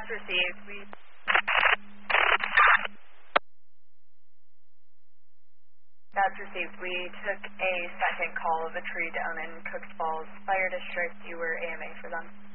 That's received. That's received. We took a second call of a tree down in Cooks Falls Fire District. You were AMA for them.